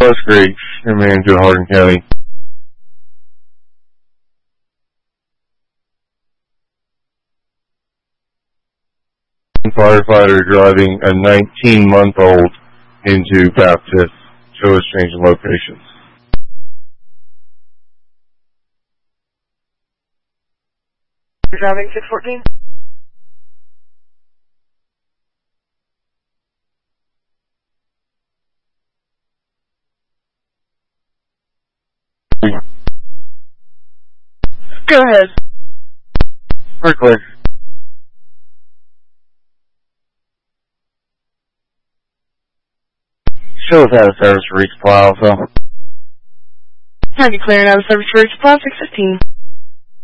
West Creek in Manjo, Hardin County. Firefighter driving a 19-month-old into Baptist. Show us changing locations. You're driving 614? Go ahead. We're clear. Show us out of service for resupply also. Have you clearing out of service for resupply 615?